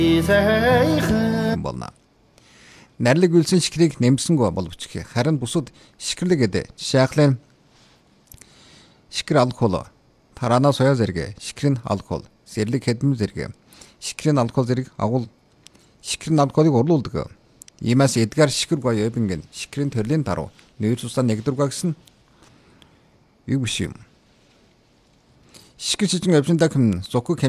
болно. Нэрлэг үлсэн шикрийг нэмсэнгүй боловч харин бусад шикрлэгэд жишээхлэн шикэр алкол, тараана соёо зэрэг шикрийн алкол, сэрлэг хэдэн зэрэг шикрийн алкол зэрэг агуул шикрийн алколыг урлуулдаг. Иймээс эдгээр шикэр гоё эбинген шикрийн төрлийн даруй нэр тусаа нэгдүргээ гэсэн юу биш юм. Шикэр шижин өвчнөд зөкөг